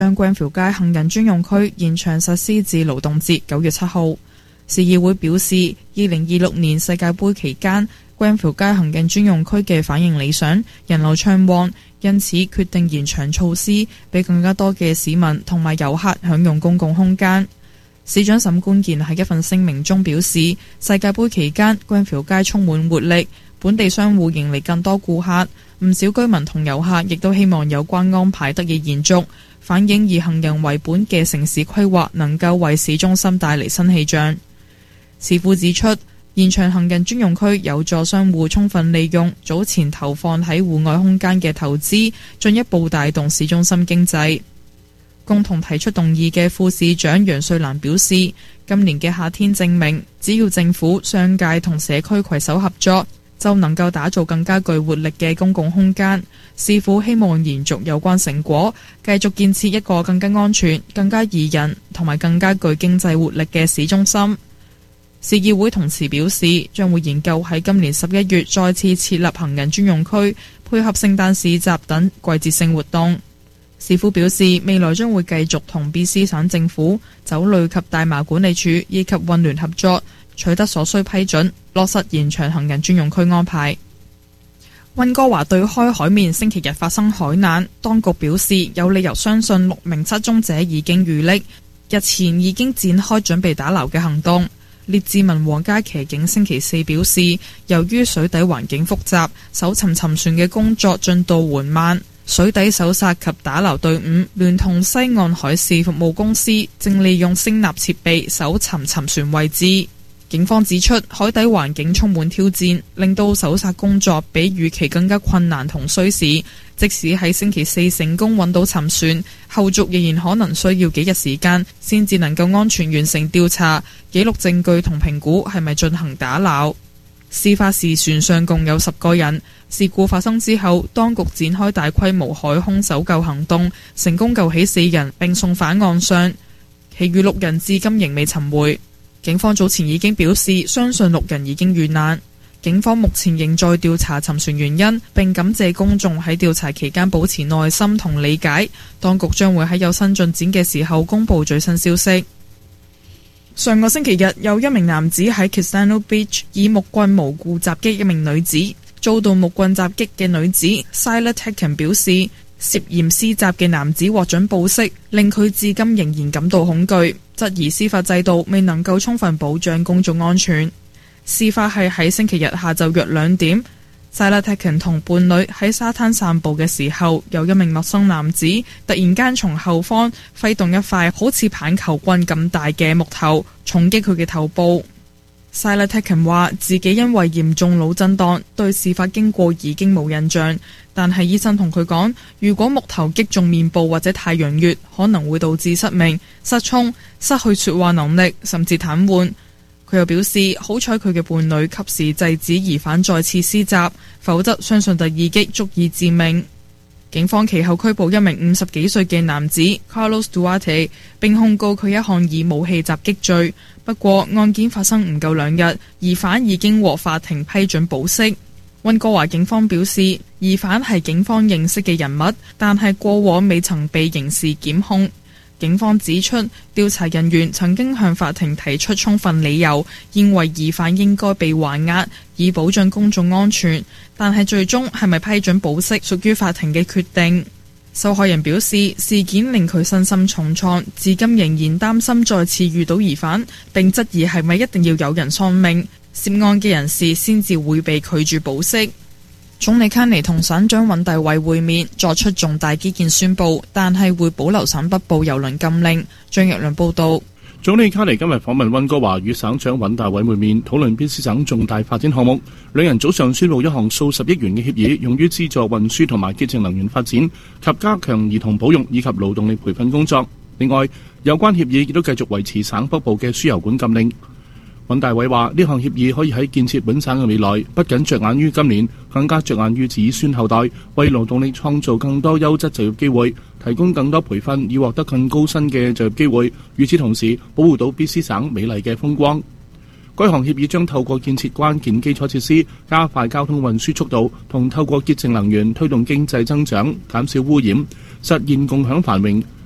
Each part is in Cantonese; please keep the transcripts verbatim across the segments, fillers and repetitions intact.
將 Grenfell 街行人專用區延長實施至勞動節九月七號。市議會表示，二零二六年世界盃期間 Grenfell 街行人專用區嘅反應理想，人流暢旺，因此決定延長措施，俾更加多嘅市民同埋遊客享用公共空間。市長沈觀健喺一份聲明中表示，世界盃期間 Grenfell 街充滿活力，本地商戶迎嚟更多顧客，唔少居民同遊客亦都希望有關安排得以延續，反映以行人為本嘅城市規劃能夠為市中心帶嚟新氣象。市府指出，延長行人專用區有助商戶充分利用早前投放喺戶外空間嘅投資，進一步帶動市中心經濟。共同提出動議嘅副市長楊瑞蘭表示，今年嘅夏天證明，只要政府、商界同社區攜手合作，就能夠打造更加具活力嘅公共空間。市府希望延續有關成果，繼續建設一個更加安全、更加宜人同埋更加具經濟活力嘅市中心。市議會同時表示，將會研究喺今年十一月再次設立行人專用區，配合聖誕市集等季節性活動。市府表示，未來將會繼續同 B C 省政府、酒類及大麻管理處以及運聯合作，取得所需批准，落實延長行人專用區安排。溫哥華對開海面星期日發生海難，當局表示有理由相信六名失蹤者已經遇溺，日前已經展開準備打撈嘅行動。列治文皇家騎警星期四表示，由於水底環境複雜，搜尋沉船嘅工作進度緩慢。水底搜索及打撈隊伍聯同西岸海事服務公司正利用聲納設備搜尋沉船位置。警方指出，海底環境充滿挑戰，令到搜索工作比預期更加困難同需時。即使喺星期四成功揾到沉船，後續仍然可能需要幾日時間先至能夠安全完成調查、記錄證據同評估係咪進行打撈。事發時船上共有十個人。事故發生之後，當局展開大規模海空搜救行動，成功救起四人並送返岸上，其餘六人至今仍未尋回。警方早前已經表示，相信六人已經遇難。警方目前仍在調查沉船原因，並感謝公眾喺調查期間保持耐心同理解。當局將會喺有新進展嘅時候公佈最新消息。上個星期日，有一名男子喺 Kistano Beach 以木棍無故襲擊一名女子。遭到木棍襲擊嘅女子 Sila Tekken 表示，涉嫌施襲嘅男子獲准保釋，令佢至今仍然感到恐懼，質疑司法制度未能夠充分保障公眾安全。事發係喺星期日下晝約兩點，Sila Tekken 同伴侶喺沙灘散步嘅時候，有一名陌生男子突然間從後方揮動一塊好似棒球棍咁大嘅木頭，重擊佢嘅頭部。Sila Tekken 話自己因為嚴重腦震盪，對事發經過已經冇印象，但係醫生同佢講，如果木頭擊中面部或者太陽穴，可能會導致失明、失聰、失去說話能力，甚至癱瘓。佢又表示，好彩佢嘅伴侶及時制止疑犯再次施襲，否則相信第二擊足以致命。警方其後拘捕一名五十幾歲嘅男子 Carlos Duarte， 並控告佢一項以武器襲擊罪。不過案件發生唔夠兩日，疑犯已經獲法庭批准保釋。溫哥華警方表示，疑犯係警方認識嘅人物，但係過往未曾被刑事檢控。警方指出，調查人員曾經向法庭提出充分理由，認為疑犯應該被還押，以保障公眾安全。但係最終係咪批准保釋，屬於法庭嘅決定。受害人表示，事件令佢身心重創，至今仍然擔心再次遇到疑犯，並質疑係咪一定要有人喪命，涉案嘅人士先至會被拒絕保釋。總理卡尼同省長尹大偉會面，作出重大基建宣佈，但係會保留省北部郵輪禁令。張若良報道。 總理卡尼今日訪問溫哥華，與省長尹大偉會面，討論 B C 省重大發展項目。兩人早上宣佈一項數十億元嘅協議，用於資助運輸同埋潔淨能源發展及加強兒童保育以及勞動力培訓工作。另外，有關協議亦都繼續維持省北部嘅輸油管禁令。尹大偉話：呢項協議可以喺建設本省嘅未來，不僅着眼於今年，更加着眼於子孫後代，為勞動力創造更多優質就業機會，提供更多培訓，以獲得更高薪嘅就業機會。與此同時，保護到 B C 省美麗嘅風光。該項協議將透過建設關鍵基礎設施，加快交通運輸速度，同透過潔淨能源推動經濟增長，減少污染，實現共享繁榮。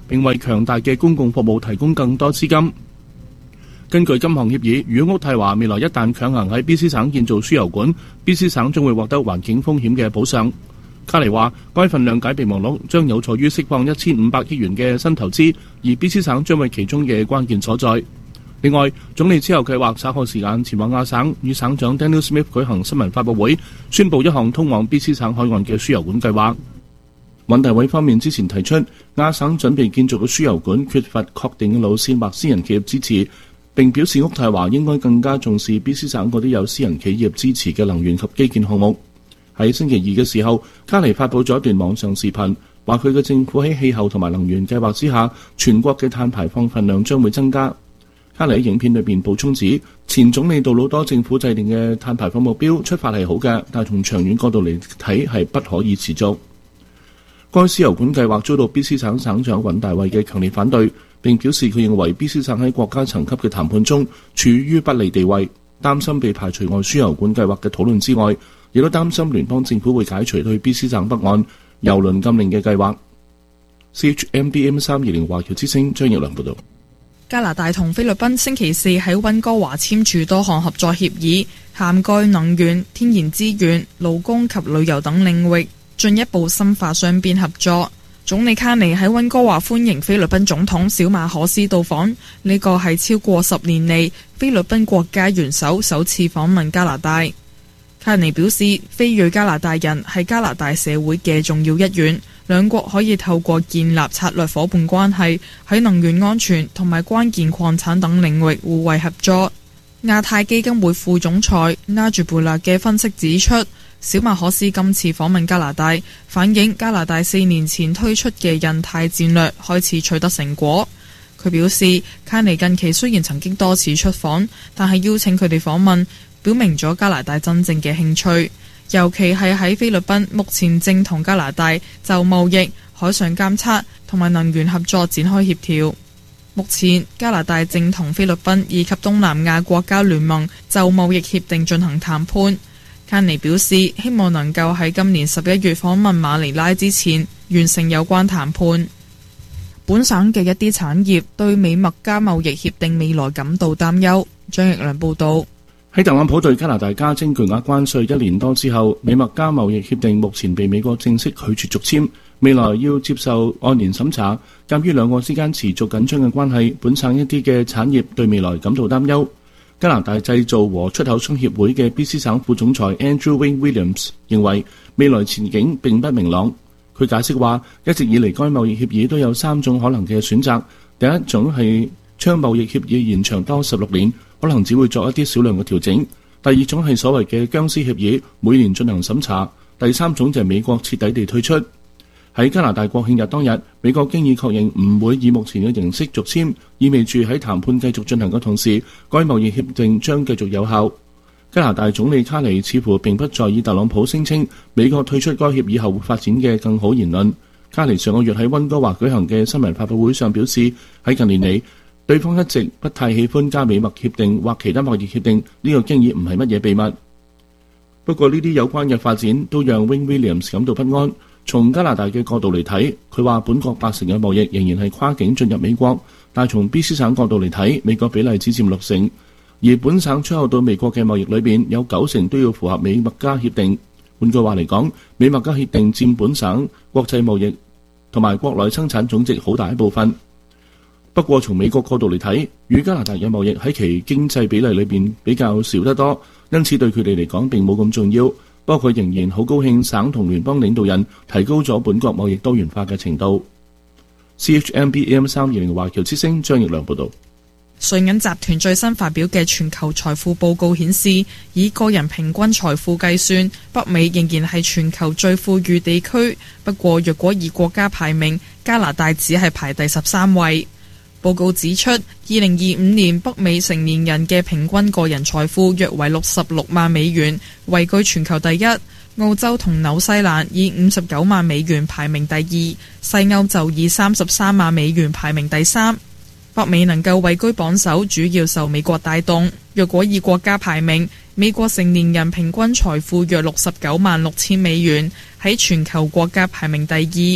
並為強大嘅公共服務提供更多資金。根據今項協議，如果渥太華未來一旦強行喺 B C 省建造輸油管 ，B C 省將會獲得環境風險嘅補償。卡尼話，該份諒解備忘錄將有助於釋放一千五百億元嘅新投資，而 B C 省將為其中嘅關鍵所在。另外，總理之後計劃稍後時間前往亞省，與省長 Daniel Smith 舉行新聞發佈會，宣布一項通往 B C 省海岸嘅輸油管計劃。尹大偉方面之前提出，亞省準備建造嘅輸油管缺乏確定嘅路線或私人企業支持，並表示渥太華應該更加重視 B C 省嗰啲有私人企業支持嘅能源及基建項目。喺星期二嘅時候，卡尼發佈咗一段網上視頻，話佢嘅政府喺氣候同埋能源計劃之下，全國嘅碳排放份量將會增加。卡尼喺影片裏邊補充指，前總理杜魯多政府制定嘅碳排放目標出發係好嘅，但係從長遠角度嚟睇係不可以持續。該輸油管計劃遭到 B C 省省長尹大衛嘅強烈反對，並表示佢認為 B C 省喺國家層級嘅談判中處於不利地位，擔心被排除外輸油管計劃嘅討論之外，亦都擔心聯邦政府會解除對 B C 省北岸油輪禁令嘅計劃。C H M B M 三二零華僑之聲張奕良報道。 加拿大同菲律賓星期四喺溫哥華簽署多項合作協議，涵蓋能源、天然資源、勞工及旅遊等領域，進一步深化雙邊合作。總理卡尼喺溫哥華歡迎菲律賓總統小馬可斯到訪，呢個係超過十年嚟菲律賓國家元首首次訪問加拿大。卡尼表示，非裔加拿大人係加拿大社會嘅重要一員，兩國可以透過建立策略夥伴關係，喺能源安全同埋關鍵礦產等領域互惠合作。亞太基金會副總裁拉朱貝勒嘅分析指出，小馬可斯今次訪問加拿大，反映加拿大四年前推出嘅印太戰略開始取得成果。佢表示，卡尼近期雖然曾經多次出訪，但係邀請佢哋訪問，表明咗加拿大真正嘅興趣，尤其係喺菲律賓目前正同加拿大就貿易、海上監測同埋能源合作展開協調。目前加拿大正同菲律賓以及東南亞國家聯盟就貿易協定進行談判。卡尼表示，希望能夠喺今年十一月訪問馬尼拉之前完成有關談判。本省嘅一啲產業對美墨加貿易協定未來感到擔憂。張奕良報導。 喺特朗普對加拿大加徵巨額關稅一年多之後，美墨加貿易協定目前被美國正式拒絕續簽，未來要接受按年審查。鑑於兩國之間持續緊張嘅關係，本省一啲嘅產業對未來感到擔憂。加拿大製造和出口商協會嘅 B C 省副總裁 Andrew Wayne Williams 認為未來前景並不明朗。佢解釋話，一直以嚟該貿易協議都有三種可能嘅選擇，第一種係將貿易協議延長多十六年，可能只會作一啲少量嘅調整；第二種係所謂嘅僵屍協議，每年進行審查；第三種就係美國徹底地退出。喺加拿大國慶日當日，美國經已確認唔會以目前嘅形式續簽，意味住喺談判繼續進行嘅同時，該貿易協定將繼續有效。加拿大總理卡尼似乎並不在意特朗普聲稱美國退出該協議後會發展嘅更好言論。卡尼上個月喺溫哥華舉行嘅新聞發佈會上表示，喺近年嚟，對方一直不太喜歡加美墨協定或其他貿易協定，呢、這個經已唔係乜嘢秘密。不過呢啲有關嘅發展都讓 Wayne Williams 感到不安。從加拿大嘅角度嚟睇，佢話本國八成嘅貿易仍然係跨境進入美國，但係從 B C 省角度嚟睇，美國比例只佔六成，而本省出口到美國嘅貿易裏邊有九成都要符合美墨加協定。換句話嚟講，美墨加協定佔本省國際貿易同埋國內生產總值好大一部分。不過從美國角度嚟睇，與加拿大嘅貿易喺其經濟比例裏邊比較少得多，因此對佢哋嚟講並冇咁重要。不過佢仍然好高興省同聯邦領導人提高咗本國貿易多元化嘅程度。C H M B M 三二零華僑之聲張奕良報導。 瑞銀集團最新發表嘅全球財富報告顯示，以個人平均財富計算，北美仍然係全球最富裕地區。不過若果以國家排名，加拿大只係排第十三位。報告指出，二零二五年北美成年人嘅平均個人財富約為六十六萬美元，位居全球第一。澳洲同紐西蘭以五十九萬美元排名第二，西歐就以三十三萬美元排名第三。北美能夠位居榜首，主要受美國帶動。若果以國家排名，美國成年人平均財富約六十九萬六千美元，喺全球國家排名第二。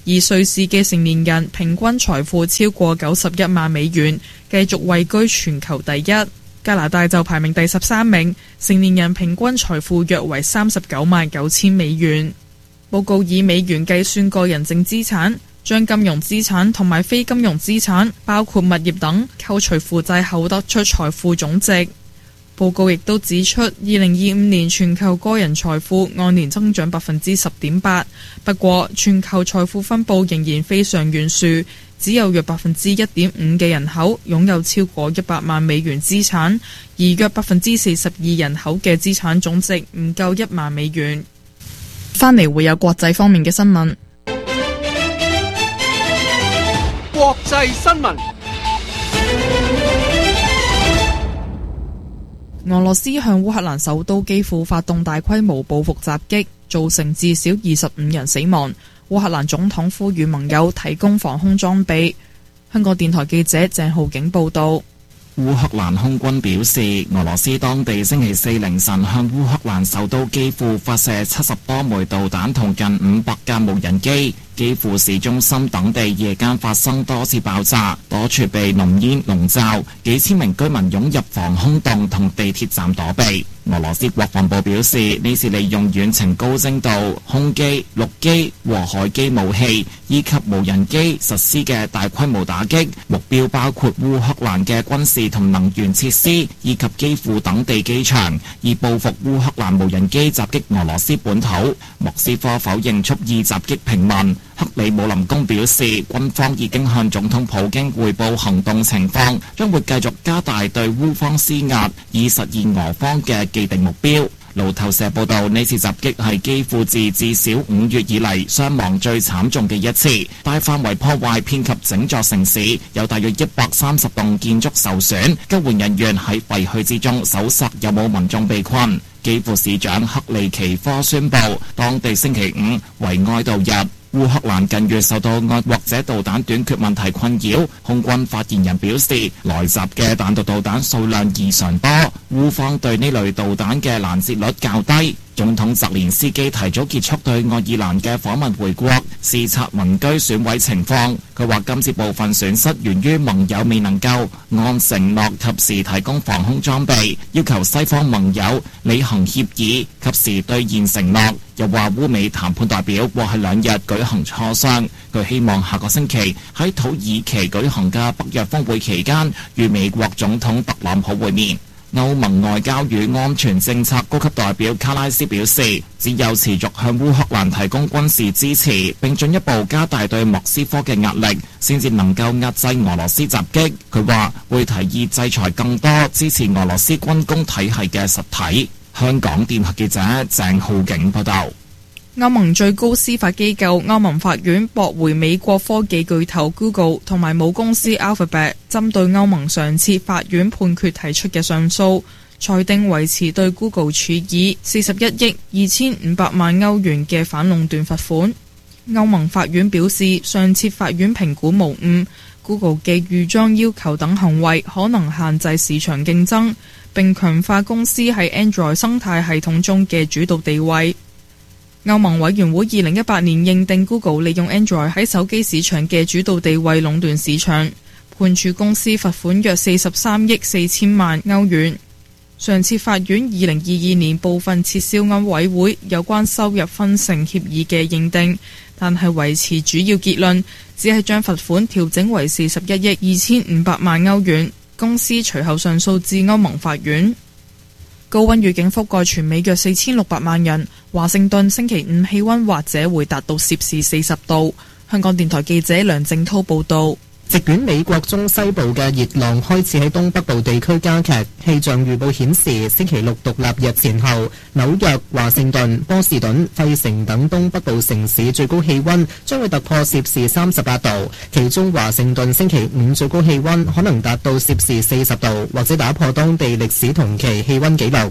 而瑞士嘅成年人平均財富超過九十一萬美元，繼續位居全球第一。加拿大就排名第十三名，成年人平均財富約為三十九萬九千美元。報告以美元計算個人淨資產，將金融資產同埋非金融資產，包括物業等，扣除負債後得出財富總值。報告亦都指出，二零二五年全球個人財富按年增長百分之十點八，不過全球財富分佈仍然非常懸殊，只有約百分之一點五嘅人口擁有超過一百萬美元資產，而約百分之四十二人口嘅資產總值唔夠一萬美元。返嚟會有國際方面嘅新聞。 國際新聞。 俄羅斯向烏克蘭首都基輔發動大規模報復襲擊，造成至少二十五人死亡。烏克蘭總統呼籲盟友提供防空裝備。香港電台記者鄭浩景報道。 烏克蘭空軍表示，俄羅斯當地星期四凌晨向烏克蘭首都基輔發射七十多枚導彈同近五百架無人機。基輔市中心等地夜間發生多次爆炸，多處被濃煙籠罩，幾千名居民湧入防空洞同地鐵站躲避。俄羅斯國防部表示，呢次利用遠程高精度空機、陸基和海基武器以及無人機實施嘅大規模打擊，目標包括烏克蘭嘅軍事同能源設施以及基輔等地機場，以報復烏克蘭無人機襲擊俄羅斯本土。莫斯科否認蓄意襲擊平民。克里姆林宮表示，軍方已經向總統普京匯報行動情況，將會繼續加大對烏方施壓，以實現俄方嘅既定目標。路透社報道，呢次襲擊係基輔自至少五月以嚟傷亡最慘重嘅一次，大範圍破壞遍及整座城市，有大約一百三十棟建築受損。救援人員喺廢墟之中搜索有冇民眾被困。基輔市長克利奇科宣布，當地星期五為哀悼日。烏克蘭近月受到愛國者導彈短缺問題困擾，空軍發言人表示，來襲嘅彈道導彈數量異常多，烏方對呢類導彈嘅攔截率較低。總統澤連斯基提早結束對愛爾蘭嘅訪問回國，視察民居損毀情況。佢話今次部分損失源於盟友未能夠按承諾及時提供防空裝備，要求西方盟友履行協議，及時兌現承諾。又話烏美談判代表過去兩日舉行磋商，佢希望下個星期喺土耳其舉行嘅北約峰會期間，與美國總統特朗普會面。歐盟外交與安全政策高級代表卡拉斯表示，只有持續向烏克蘭提供軍事支持，並進一步加大對莫斯科嘅壓力，先至能夠壓制俄羅斯襲擊。佢話會提議制裁更多支持俄羅斯軍工體系嘅實體。香港電台記者鄭浩景報道。 歐盟最高司法機構歐盟法院駁回美國科技巨頭 Google 同埋母公司 Alphabet 針對歐盟上次法院判決提出嘅上訴，裁定維持對 Google 處以四十一億二千五百萬歐元嘅反壟斷罰款。歐盟法院表示，上次法院評估無誤， Google 嘅預裝要求等行為可能限制市場競爭，並強化公司喺 Android 生態系統中嘅主導地位。歐盟委員會二零一八年認定 Google 利用 Android 喺手機市場嘅主導地位壟斷市場，判處公司罰款約四十三億四千萬歐元。上次法院二零二二年部分撤銷歐委會有關收入分成協議嘅認定，但係維持主要結論，只係將罰款調整為四十一億二千五百萬歐元。公司隨後上訴至歐盟法院。高溫預警覆蓋全美約四千六百萬人，華盛頓星期五氣溫或者會達到攝氏四十度。香港電台記者梁正滔報導。 席捲美國中西部嘅熱浪開始喺東北部地區加劇，氣象預報顯示，星期六獨立日前後，紐約、華盛頓、波士頓、費城等東北部城市最高氣溫將會突破攝氏三十八度，其中華盛頓星期五最高氣溫可能達到攝氏四十度，或者打破當地歷史同期氣溫紀錄。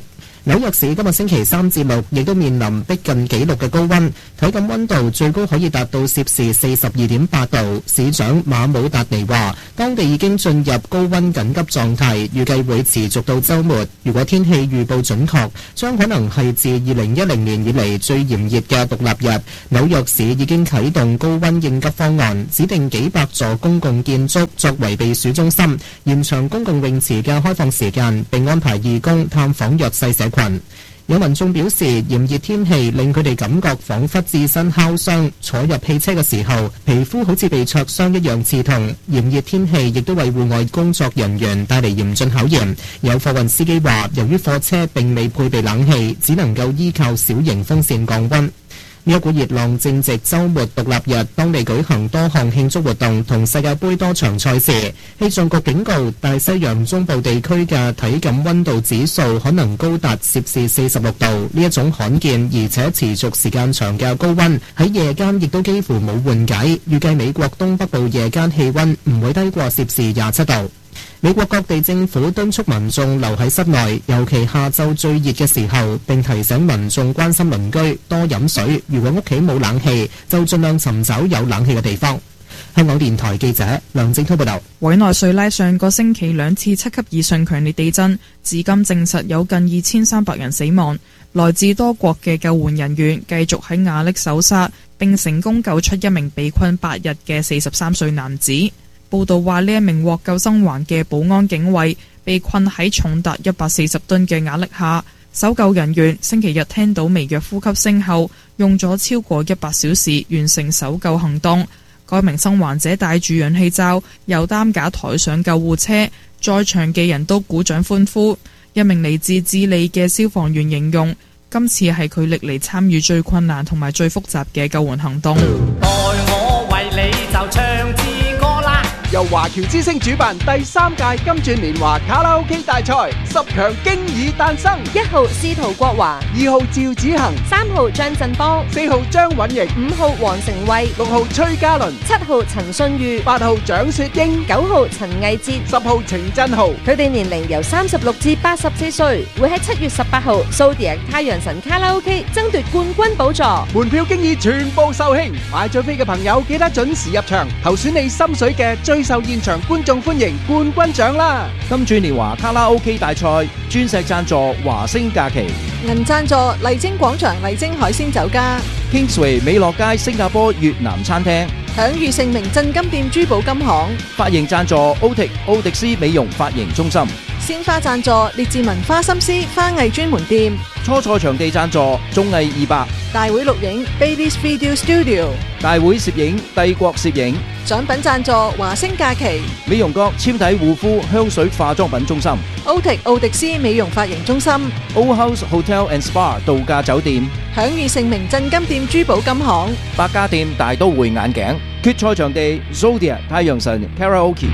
紐約市今日星期三至六亦都面臨逼近紀錄嘅高溫，體感溫度最高可以達到攝氏四十二點八度。市長馬姆達尼話，當地已經進入高溫緊急狀態，預計會持續到週末。如果天氣預報準確，將可能係自二零一零年以嚟最炎熱嘅獨立日。紐約市已經啟動高溫應急方案，指定幾百座公共建築作為避暑中心，延長公共泳池嘅開放時間，並安排義工探訪弱勢社群。有民眾表示，炎熱天氣令佢哋感覺彷彿置身烤傷，坐入汽車嘅時候，皮膚好似被灼傷一樣刺痛。炎熱天氣亦都為戶外工作人員帶嚟嚴峻考驗。有貨運司機話，由於貨車並未配備冷氣，只能夠依靠小型風扇降溫。呢一股熱浪正值週末獨立日，當地舉行多項慶祝活動同世界盃多場賽事。氣象局警告，大西洋中部地區嘅體感溫度指數可能高達攝氏四十六度。呢一種罕見而且持續時間長嘅高溫，喺夜間亦都幾乎冇緩解。預計美國東北部夜間氣溫唔會低過攝氏廿七度。美國各地政府敦促民眾留喺室內，尤其下晝最熱嘅時候，並提醒民眾關心鄰居，多飲水。如果屋企冇冷氣，就盡量尋找有冷氣嘅地方。香港電台記者梁正滔報道。 委內瑞拉上個星期兩次七級以上強烈地震，至今證實有近二千三百人死亡。來自多國嘅救援人員繼續喺瓦礫搜沙，並成功救出一名被困八日嘅四十三歲男子。報道話，呢一名獲救生還嘅保安警衛被困喺重達一百四十噸嘅瓦礫下，搜救人員星期日聽到微弱呼吸聲後，用咗超過一百小時完成搜救行動。該名生還者帶住氧氣罩由擔架抬上救護車，在場嘅人都鼓掌歡呼。一名嚟自智利嘅消防員形容，今次係佢歷嚟參與最困難同埋最複雜嘅救援行動。 待我為你就唱支歌啦！ 由華僑之聲主辦第三屆金鑽年華卡拉 OK 大賽，十強經已誕生。 一號司徒國華， 二號趙子恒， 三號張振邦， 四號張允瑩， 五號黃成慧， 六號崔嘉倫， 七號陳信裕， 八號蔣雪英， 九號陳藝哲， 十號程振豪。 佢哋年齡由三十六至八十四歲，會喺七月十八號 Zodiac 太陽神卡拉 OK 爭奪冠軍寶座。 門票經已全部售罄，買咗飛嘅朋友記得準時入場，投選你心水嘅最受現場觀眾歡迎冠軍獎啦！ 金鑽年華卡拉 OK 大賽，鑽石贊助華星假期， 銀贊助麗晶廣場麗晶海鮮酒家， Kingsway 美樂街新加坡越南餐廳， 享譽盛名鎮金店珠寶金行， 髮型贊助奧迪奧迪斯美容髮型中心， 鮮花贊助列治文花心思花藝專門店， 初賽場地贊助綜藝二百， 大會錄影 Baby's Video Studio， 大會攝影帝國攝影， 獎品贊助華星假期， 美容閣纖體護膚香水化妝品中心， 奧迪奧迪斯美容髮型中心， Old House Hotel and Spa 度假酒店， 享譽盛名鎮金店珠寶金行， 百家店大都會眼鏡，決賽場地 Zodiac 太陽神 Karaoke。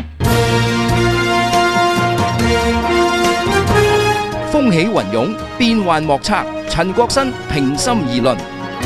風起雲湧，變幻莫測。陳國新平心而論。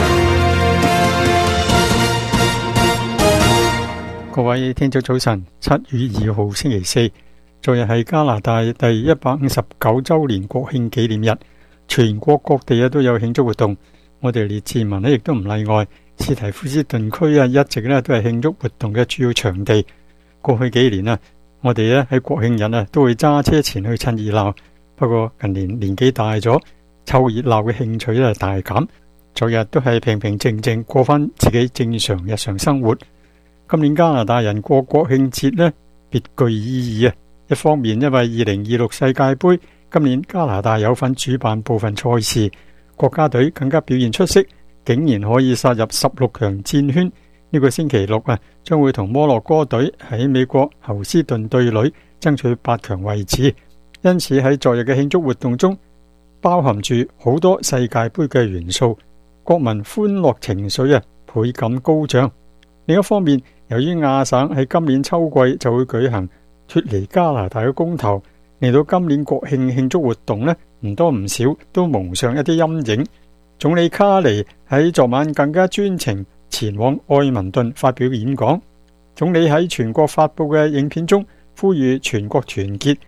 各位聽眾早晨，七月二號星期四，昨日係加拿大第一百五十九周年國慶紀念日，全國各地啊都有慶祝活動。我哋列治文咧亦都唔例外，斯提夫斯頓區啊一直咧都係慶祝活動嘅主要場地。過去幾年啊，我哋咧喺國慶日啊都會揸車前去趁熱鬧。不過近年年紀大咗，湊熱鬧嘅興趣咧大減。昨日都係平平靜靜過翻自己正常日常生活。今年加拿大人過國慶節呢，別具意義啊！一方面因為二零二六世界盃，今年加拿大有份主辦部分賽事，國家隊更加表現出色，竟然可以殺入十六強戰圈。呢個星期六啊，將會同摩洛哥隊喺美國侯斯頓對壘，爭取八強位置。因此喺昨日嘅慶祝活動中，包含住好多世界盃嘅元素，國民歡樂情緒啊倍感高漲。另一方面，由於亞省喺今年秋季就會舉行脫離加拿大嘅公投，令到今年國慶慶祝活動呢唔多唔少都蒙上一啲陰影。總理卡尼喺昨晚更加專程前往愛民頓發表演講。總理喺全國發佈嘅影片中呼籲全國團結，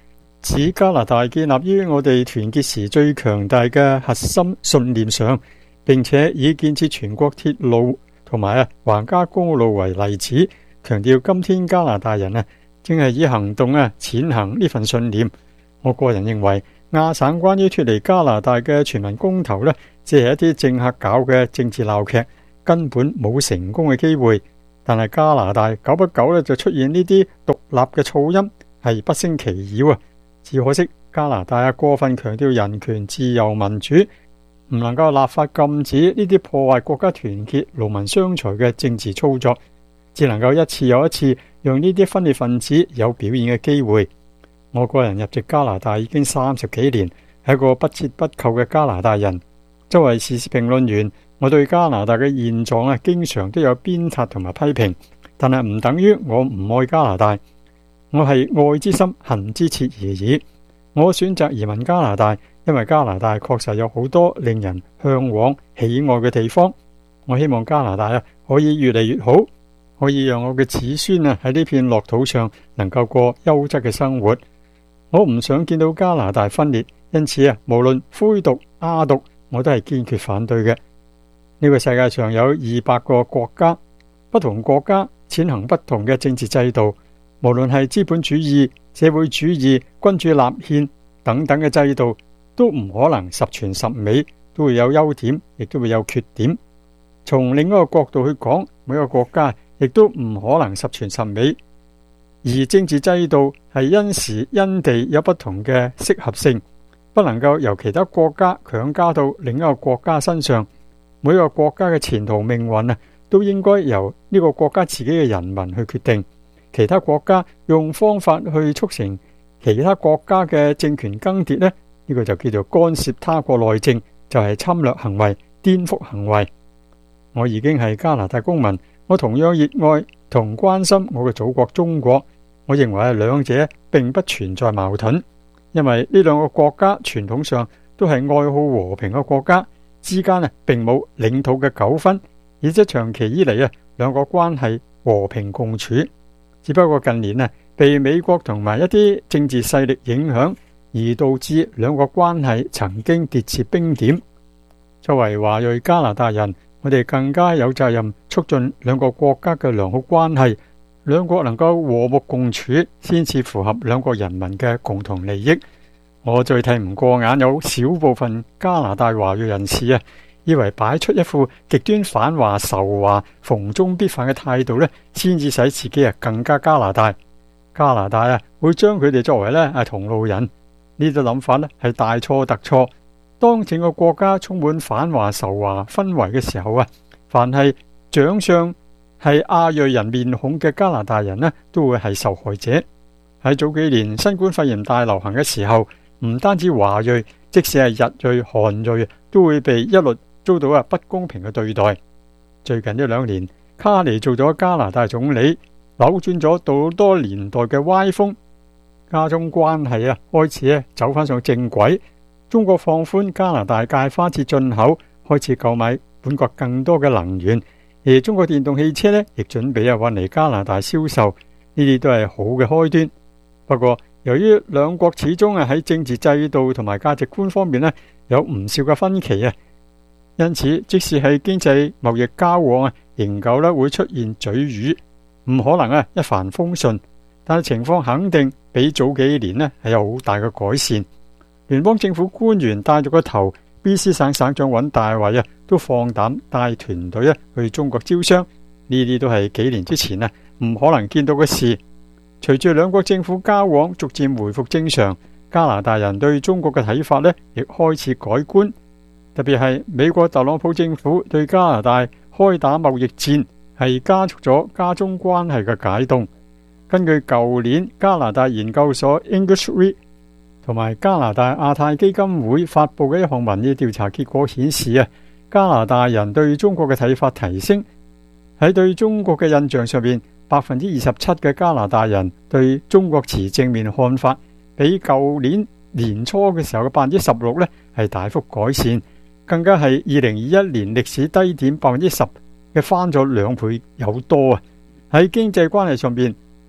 指加拿大建立於我哋團結時最強大嘅核心信念上，並且以建設全國鐵路同埋啊橫加公路為例子，強調今天加拿大人啊正係以行動啊踐行呢份信念。我個人認為亞省關於脫離加拿大嘅全民公投呢，只係一啲政客搞嘅政治鬧劇，根本冇成功嘅機會。但係加拿大久不久呢就出現呢啲獨立嘅噪音，係不勝其擾啊！只可惜加拿大啊過分強調人權、自由、民主，唔能夠立法禁止呢啲破壞國家團結、勞民傷財嘅政治操作，只能夠一次又一次讓呢啲分裂分子有表現嘅機會。我個人入籍加拿大已經三十幾年，係一個不折不扣嘅加拿大人。作為時事評論員，我對加拿大嘅現狀啊，經常都有鞭撻同埋批評，但係唔等於我唔愛加拿大。我係愛之深，恨之切而已。我選擇移民加拿大，因為加拿大確實有好多令人向往、喜愛嘅地方。我希望加拿大啊可以越嚟越好，可以讓我嘅子孫啊喺呢片樂土上能夠過優質嘅生活。我唔想見到加拿大分裂，因此啊，無論灰獨、亞獨，我都係堅決反對嘅。呢個世界上有二百個國家，不同國家踐行不同嘅政治制度，無論係資本主義、社會主義、君主立憲等等嘅制度，都唔可能十全十美，都會有優點，亦都會有缺點。從另一個角度去講，每個國家亦都唔可能十全十美。而政治制度係因時因地有不同嘅適合性，不能夠由其他國家強加到另一個國家身上。每個國家嘅前途命運啊，都應該由呢個國家自己嘅人民去決定。其他國家用方法去促成其他國家嘅政權更迭呢，呢個就叫做干涉他國內政，就係侵略行為、顛覆行為。我已經係加拿大公民，我同樣熱愛同關心我嘅祖國中國。我認為兩者並不存在矛盾，因為呢兩個國家傳統上都係愛好和平嘅國家，之間啊並冇領土嘅糾紛，而且長期以嚟啊兩個關係和平共處。只不過近年啊被美國同埋一啲政治勢力影響，而導致兩個關係曾經跌至冰點。作為華裔加拿大人，我哋更加有責任促進兩個國家嘅良好關係。兩國能夠和睦共處，先至符合兩國人民嘅共同利益。我最睇唔過眼有少部分加拿大華裔人士啊，以為擺出一副極端反華仇華、逢中必反嘅態度呢，先至使自己啊更加加拿大。加拿大啊會將佢哋作為呢係同路人，呢種諗法呢係大錯特錯。當整個國家充滿反華仇華氛圍嘅時候啊，凡係長相係亞裔人面孔嘅加拿大人呢，都會係受害者。喺早幾年新冠肺炎大流行嘅時候，唔單止華裔，即使係日裔、韓裔，都會被一律遭到啊不公平嘅對待。最近一兩年，卡尼做咗加拿大總理，扭轉咗好多年代嘅歪風，加中關係啊開始咧走翻上正軌。中國放寬加拿大芥花節進口，開始購買本國更多嘅能源。而中國電動汽車呢，亦準備啊運嚟加拿大銷售，呢啲都係好嘅開端。不過，由於兩國始終係喺政治制度同埋價值觀方面呢，有唔少嘅分歧啊，因此即使係經濟貿易交往啊，仍舊咧會出現嘴語，唔可能啊一帆風順。但係情況肯定比早幾年呢係有好大嘅改善。聯邦政府官員帶咗個頭。B C 省省長尹大偉啊，都放膽帶團隊啊去中國招商，呢啲都係幾年之前啊唔可能見到嘅事。隨住兩國政府交往逐漸回復正常，加拿大人對中國嘅睇法呢亦開始改觀。特別係美國特朗普政府對加拿大開打貿易戰，係加速咗加中關係嘅解凍。根據舊年加拿大研究所 English Read同埋加拿大亞太基金會發布嘅一項民意調查結果顯示啊，加拿大人對中國嘅睇法提升。喺對中國嘅印象上面，百分之二十七嘅加拿大人對中國持正面看法，比舊年年初嘅時候嘅百分之十六呢係大幅改善，更加係二零二一年歷史低點百分之十嘅翻咗兩倍有多啊！喺經濟關係上面，加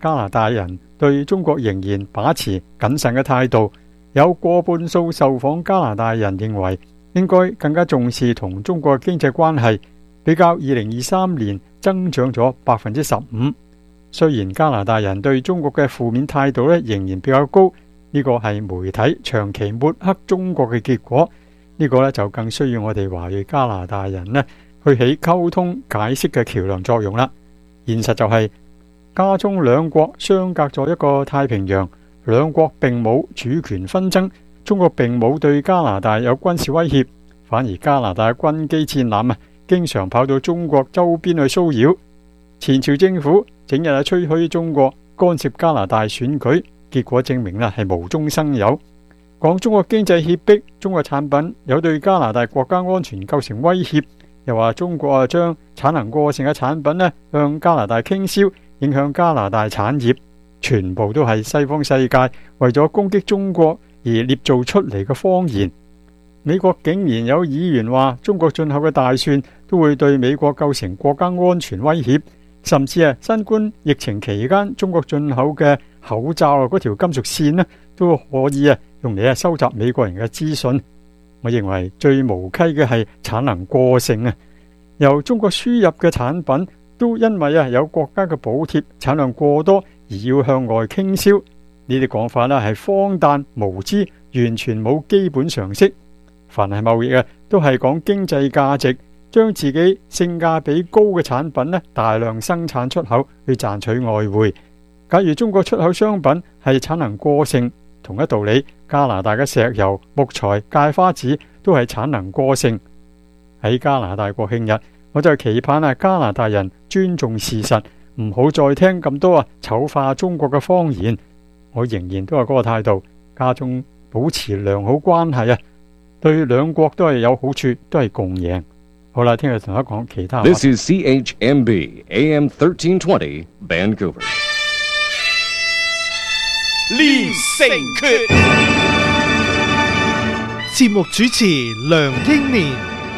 加拿大人對中國仍然把持謹慎嘅態度，有過半數受訪加拿大人認為應該更加重視同中國經濟關係，比較二零二三年增長咗百分之十五。雖然加拿大人對中國嘅負面態度咧仍然比較高，呢個係媒體長期抹黑中國嘅結果。呢個咧就更需要我哋華裔加拿大人咧去起溝通解釋嘅橋樑作用啦。現實就係加中兩國相隔咗一個太平洋，兩國並冇主權紛爭，中國並冇對加拿大有軍事威脅，反而加拿大軍機戰艦啊經常跑到中國周邊去騷擾。前朝政府整日啊吹噓中國干涉加拿大選舉，結果證明啦係無中生有。講中國經濟脅迫，中國產品有對加拿大國家安全構成威脅，又話中國啊將產能過剩嘅產品咧向加拿大傾銷，影響加拿大產業，全部都係西方世界為咗攻擊中國而捏造出嚟嘅謊言。美國竟然有議員話中國進口嘅大蒜都會對美國構成國家安全威脅，甚至啊新冠疫情期間中國進口嘅口罩啊嗰條金屬線咧都可以啊用嚟啊收集美國人嘅資訊。我認為最無稽嘅係產能過剩啊，由中國輸入嘅產品都因為啊有國家嘅補貼，產量過多而要向外傾銷。呢啲講法啦係荒誕無知，完全冇基本常識。凡係貿易啊，都係講經濟價值，將自己性價比高嘅產品呢大量生產出口去賺取外匯。假如中國出口商品係產能過剩，同一道理，加拿大嘅石油、木材、芥花籽都係產能過剩。喺加拿大國慶日，我就期盼啊加拿大人尊重事實，唔好再聽咁多啊醜化中國嘅謊言。我仍然都係嗰個態度，加中保持良好關係啊，對兩國都係有好處，都係共贏。好啦，聽日同大家講其他。 This is C H M B A M thirteen twenty Vancouver。 連城訣，節目主持梁英年。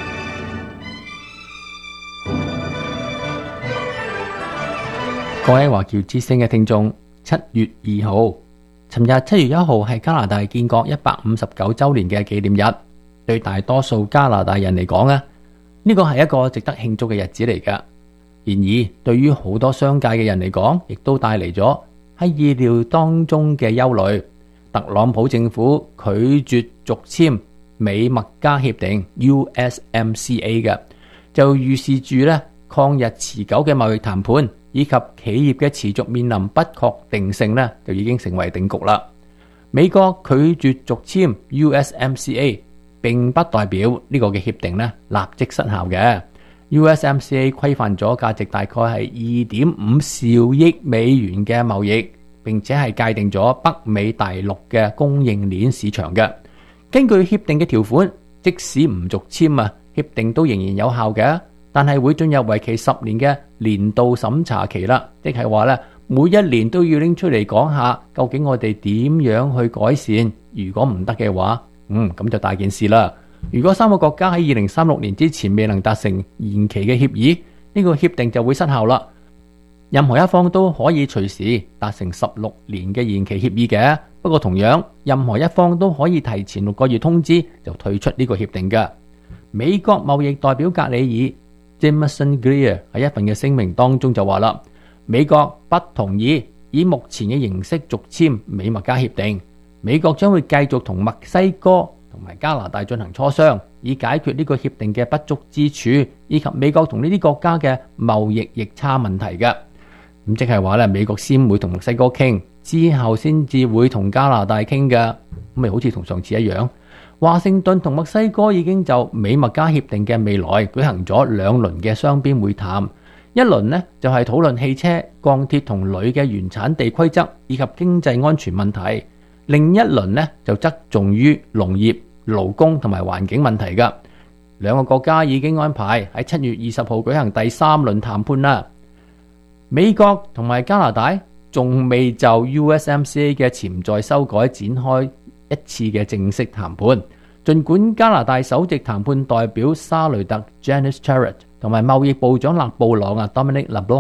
各位華僑之聲嘅聽眾，七月二號，尋日七月一號係加拿大建國一百五十九週年嘅紀念日。對大多數加拿大人嚟講啊，呢個係一個值得慶祝嘅日子嚟㗎。然而，對於好多商界嘅人嚟講，亦都帶嚟咗喺意料當中嘅憂慮。特朗普政府拒絕續簽美墨加協定 U S M C A 嘅，就預示住咧抗日持久嘅貿易談判以及企業嘅持續面臨不確定性咧，就已經成為定局啦。美國拒絕續簽 U S M C A， 並不代表呢個嘅協定咧立即失效嘅。U S M C A 規範咗價值大概係二點五兆億美元嘅貿易，並且係界定咗北美大陸嘅供應鏈市場嘅。根據協定嘅條款，即使唔續簽啊，協定都仍然有效嘅，但係會進入為期十年嘅年度審查期啦，即係話咧每一年都要拎出嚟講下，究竟我哋點樣去改善。如果唔得嘅話，嗯咁就大件事啦。如果三個國家喺二零三六年之前未能達成延期嘅協議，呢個協定就會失效啦。任何一方都可以隨時達成十六年嘅延期協議嘅，不過同樣任何一方都可以提前六個月通知就退出呢個協定嘅。美國貿易代表格里爾 Jameson Greer 喺一份嘅聲明當中就話啦，美國不同意以目前嘅形式續簽美墨加協定，美國將會繼續同墨西哥同埋加拿大進行磋商，以解決呢個協定嘅不足之處，以及美國同呢啲國家嘅貿易逆差問題嘅。咁即係話咧，美國先會同墨西哥傾，之後先至會同加拿大傾嘅。咁咪好似同上次一樣，華盛頓同墨西哥已經就美墨加協定嘅未來舉行咗兩輪嘅雙邊會談。一輪呢就係討論汽車、鋼鐵同鋁嘅原產地規則以及經濟安全問題。另一輪呢就側重於農業、勞工同埋環境問題㗎。兩個國家已經安排喺七月二十號舉行第三輪談判啦。美國同埋加拿大仲未就 U S M C A 嘅潛在修改展開一次嘅正式談判。儘管加拿大首席談判代表沙雷特 Janice Charrett 同埋貿易部長勒布朗啊 Dominic LeBlanc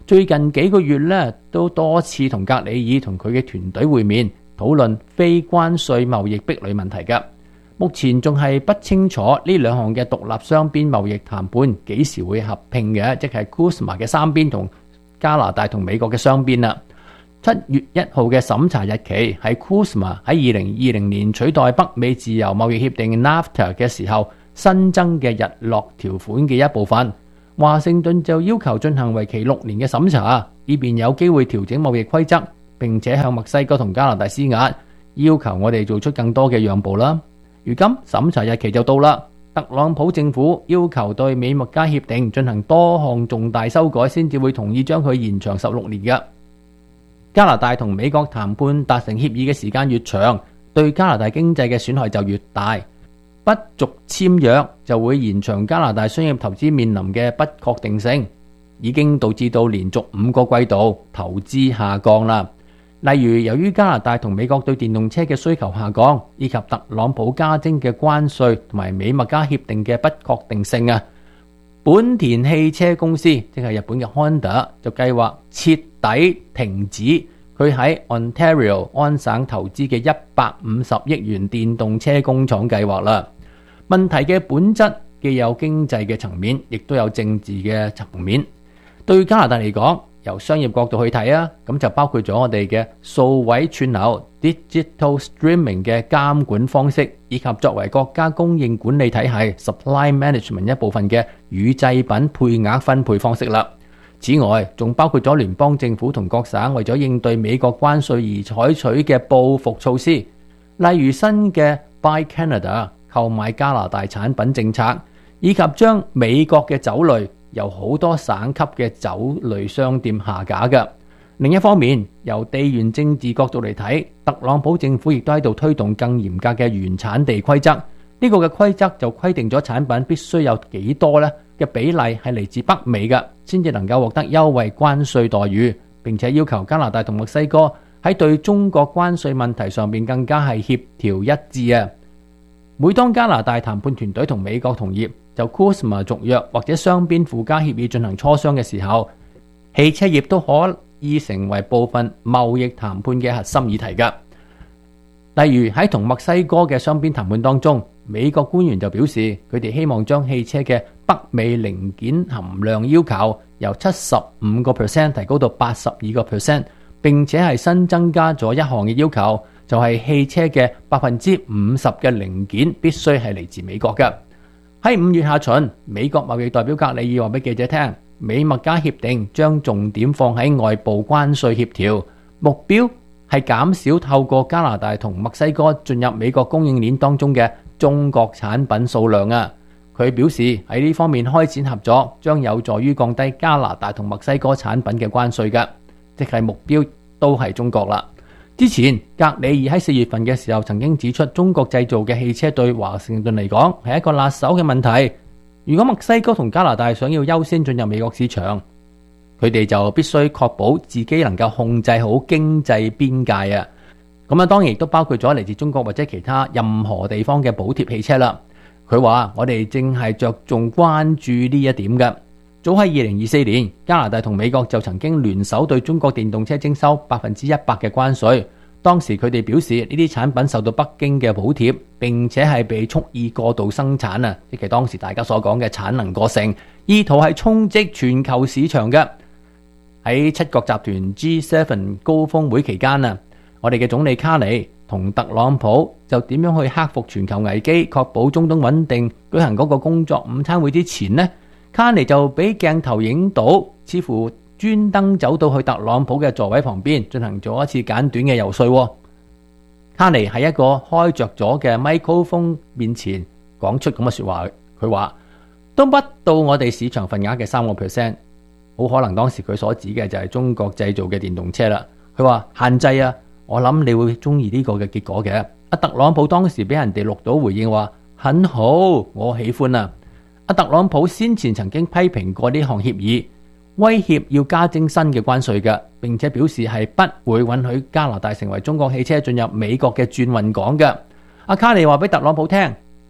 最近幾個月呢，都多次同格里爾同佢嘅團隊會面，討論非關稅貿易壁壘問題嘅。目前仲係不清楚呢兩項嘅獨立雙邊貿易談判幾時會合併嘅，即係 C U S M A 嘅三邊同加拿大同美國嘅雙邊啦。七月一號嘅審查日期係 C U S M A 喺二零二零年取代北美自由貿易協定 NAFTA 嘅時候新增嘅日落條款嘅一部分。華盛頓就要求進行為期六年嘅審查，以便有機會調整貿易規則，並且向墨西哥同加拿大施壓，要求我哋做出更多嘅讓步啦。如今審查日期就到啦，特朗普政府要求對美墨加協定進行多項重大修改，先至會同意將佢延長十六年嘅。加拿大同美國談判達成協議嘅時間越長，對加拿大經濟嘅損害就越大。不續簽約就會延長加拿大商業投資面臨嘅不確定性，已經導致到連續五個季度投資下降啦。例如，由於加拿大同美國對電動車嘅需求下降，以及特朗普加徵嘅關稅同埋美墨加協定嘅不確定性啊，本田汽車公司即係日本嘅 Honda 就計劃徹底停止佢喺 Ontario 安省投資嘅一百五十億元電動車工廠計劃啦。問題嘅本質既有經濟嘅層面，亦都有政治嘅層面。對加拿大嚟講，由商業角度去睇啊，咁就包括咗我哋嘅數位串流 digital streaming 嘅監管方式，以及作為國家供應管理體系 supply management 一部分嘅乳製品配額分配方式啦。此外，仲包括咗聯邦政府同各省為咗應對美國關稅而採取嘅報復措施，例如新嘅 Buy Canada 購買加拿大產品政策，以及將美國嘅酒類由好多省級嘅酒類商店下架嘅。另一方面，由地緣政治角度嚟睇，特朗普政府亦都喺度推動更嚴格嘅原產地規則。呢個嘅規則就規定咗產品必須有幾多呢嘅比例係嚟自北美嘅，先至能夠獲得優惠關稅待遇，並且要求加拿大同墨西哥喺對中國關稅問題上面更加係協調一致啊！每當加拿大談判團隊同美國同業就 C U S M A 續約或者雙邊附加協議進行磋商嘅時候，汽車業都可以成為部分貿易談判嘅核心議題㗎。例如喺同墨西哥嘅雙邊談判當中，美國官員就表示佢哋希望將汽車嘅北美零件含量要求由七十五個 percent 提高到八十二個 percent， 並且係新增加咗一項嘅要求，就係汽車嘅百分之五十嘅零件必須係嚟自美國嘅。喺五月下旬，美國貿易代表格里爾話俾記者聽，美墨加協定將重點放喺外部關稅協調，目標係減少透過加拿大同墨西哥進入美國供應鏈當中嘅中國產品數量啊。佢表示喺呢方面開展合作，將有助於降低加拿大同墨西哥產品嘅關稅嘅，即係目標都係中國啦。之前格里爾喺四月份嘅時候曾經指出，中國製造嘅汽車對華盛頓嚟講係一個辣手嘅問題。如果墨西哥同加拿大想要優先進入美國市場，佢哋就必須確保自己能夠控制好經濟邊界啊。咁啊，當然亦都包括咗嚟自中國或者其他任何地方嘅補貼汽車啦。佢話我哋正係着重關注呢一點嘅。早喺二零二四年，加拿大同美國就曾經聯手對中國電動車徵收百分之一百嘅關稅。當時佢哋表示呢啲產品受到北京嘅補貼，並且係被蓄意過度生產啊，即係當時大家所講嘅產能過剩，意圖係衝擊全球市場嘅。喺七國集團 G 七 高峰會期間啊，我哋嘅總理卡尼同特朗普就點樣去克服全球危機，確保中東穩定舉行嗰個工作午餐會之前呢，卡尼就俾鏡頭影到，似乎專登走到去特朗普嘅座位旁邊進行咗一次簡短嘅游說。卡尼喺一個開着咗嘅咪高峰面前講出咁嘅說話，佢話都不到我哋市場份額嘅三個 percent， 好可能當時佢所指嘅就係中國製造嘅電動車啦。佢話限制啊，我諗你會中意呢個嘅結果嘅。阿特朗普當時俾人哋錄到回應話很好，我喜歡啊。阿特朗普先前曾經批評過呢項協議，威脅要加徵新嘅關稅嘅，並且表示係不會允許加拿大成為中國汽車進入美國嘅轉運港嘅。阿卡尼話俾特朗普聽，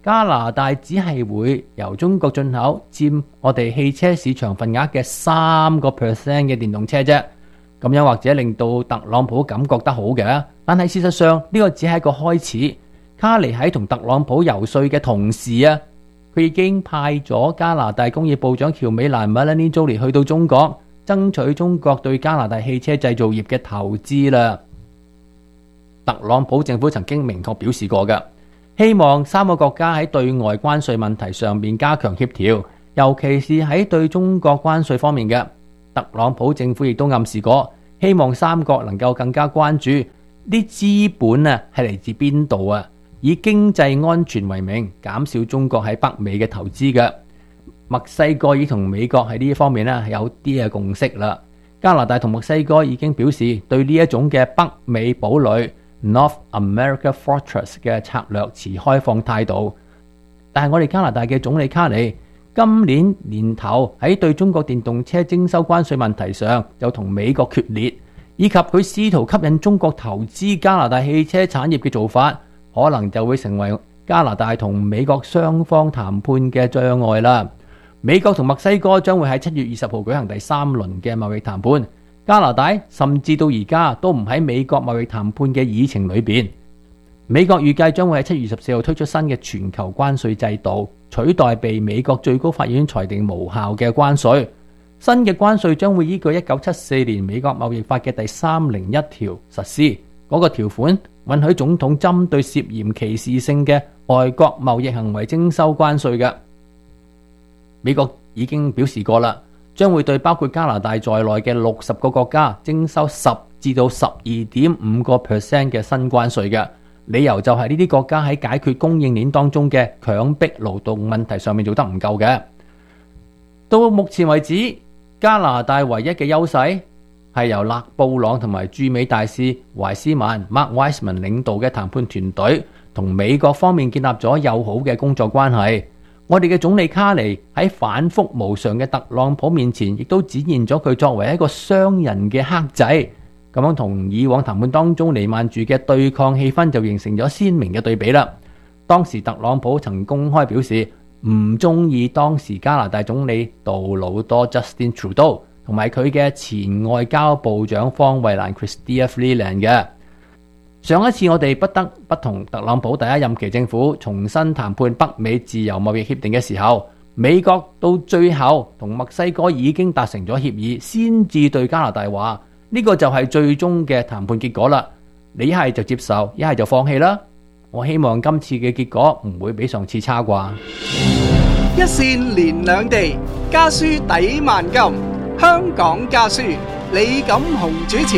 加拿大只係會由中國進口佔我哋汽車市場份額嘅三個 percent 嘅電動車啫。咁樣或者令到特朗普感覺得好嘅，但係事實上呢個只係一個開始。卡尼喺同特朗普游說嘅同時啊，佢已經派咗加拿大工業部長喬美蘭 Melanie Joly 去到中國，爭取中國對加拿大汽車製造業嘅投資啦。特朗普政府曾經明確表示過嘅，希望三個國家喺對外關稅問題上面加強協調，尤其是喺對中國關稅方面嘅。特朗普政府亦都暗示過，希望三國能夠更加關注啲資本啊係嚟自邊度啊，以經濟安全為名減少中國喺北美嘅投資嘅。墨西哥已同美國喺呢一方面咧有啲嘅共識啦。加拿大同墨西哥已經表示對呢一種嘅北美堡壘 North America Fortress 嘅策略持開放態度。但係我哋加拿大嘅總理卡尼今年年頭喺對中國電動車徵收關稅問題上就同美國決裂，以及佢試圖吸引中國投資加拿大汽車產業嘅做法，可能就會成為加拿大同美國雙方談判嘅障礙啦。美國同墨西哥將會喺七月二十號舉行第三輪嘅貿易談判，加拿大甚至到而家都唔喺美國貿易談判嘅議程裏邊。美國預計將會喺七月二十四號推出新嘅全球關稅制度，取代被美國最高法院裁定無效嘅關稅。新嘅關稅將會依據一九七四年美國貿易法嘅第三零一條實施。嗰個條款允許總統針對涉嫌歧視性嘅外國貿易行為徵收關稅嘅。美國已經表示過啦，將會對包括加拿大在內嘅六十個國家徵收十至到十二點五個 percent 嘅新關稅嘅。理由就係呢啲國家喺解決供應鏈當中嘅強迫勞動問題上面做得唔夠嘅。到目前為止，加拿大唯一嘅優勢係由勒布朗同埋駐美大使懷斯曼 Mark Wiseman 領導嘅談判團隊，同美國方面建立咗友好嘅工作關係。我哋嘅總理卡尼喺反覆無常嘅特朗普面前，亦都展現咗佢作為一個商人嘅克制。咁樣同以往談判當中瀰漫住嘅對抗氣氛就形成咗鮮明嘅對比啦。當時特朗普曾公開表示唔中意當時加拿大總理杜魯多 Justin Trudeau 同埋佢嘅前外交部長方慧蘭 Chrystia Freeland 嘅。上一次我哋不得不同特朗普第一任期政府重新談判北美自由貿易協定嘅時候，美國到最後同墨西哥已經達成咗協議，先至對加拿大話。呢個就係最終嘅談判結果啦，你一係就接受，一係就放棄啦。我希望今次嘅結果唔會比上次差啩。 一線連兩地，家書抵萬金。香港家書，李錦雄主持。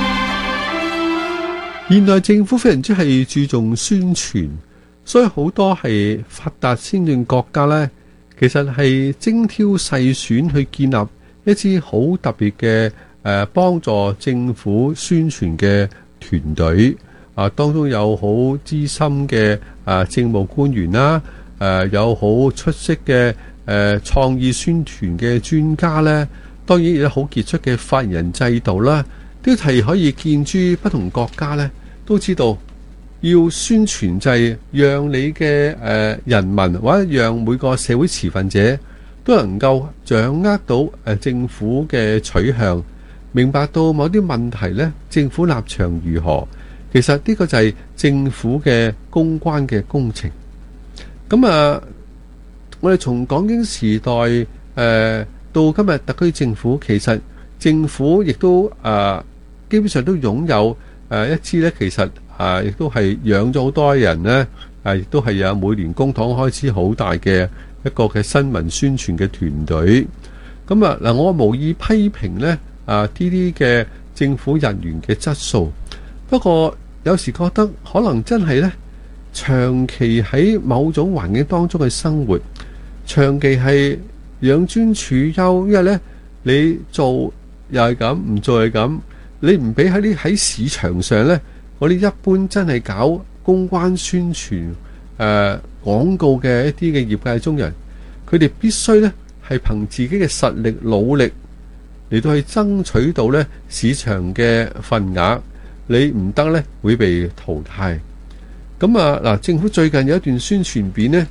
現代政府非常之係注重宣傳，所以好多係發達先進國家呢，其實係精挑細選去建立一支好特別嘅誒幫助政府宣傳嘅團隊啊，當中有好資深嘅啊政務官員啦，誒有好出色嘅誒創意宣傳嘅專家咧，當然亦有好傑出嘅發言人制度啦，都係可以見諸不同國家咧，都知道要宣傳就係讓你嘅誒人民或者讓每個社會持份者都能夠掌握到誒政府嘅取向。明白到某啲問題呢，政府立場如何？其實呢個就係政府嘅公關嘅工程。咁啊，我哋從港英時代誒、呃、到今日特區政府，其實政府亦都誒、呃、基本上都擁有誒、呃、一支呢，其實啊亦、呃、都係養咗好多人呢，誒亦都係有每年公帑開支好大嘅一個嘅新聞宣傳嘅團隊。咁啊嗱，我無意批評呢。啊！呢啲嘅政府人員嘅質素，不過有時覺得可能真係呢，長期喺某種環境當中嘅生活，長期係養尊處優，因為呢，你做又係咁，唔做又係咁，你唔俾喺啲喺市場上呢，嗰啲一般真係搞公關宣傳誒、呃、廣告嘅一啲嘅業界中人，佢哋必須呢係憑自己嘅實力努力。嚟到去爭取到咧市場嘅份額，你唔得咧會被淘汰。咁啊嗱，政府最近有一段宣傳片咧，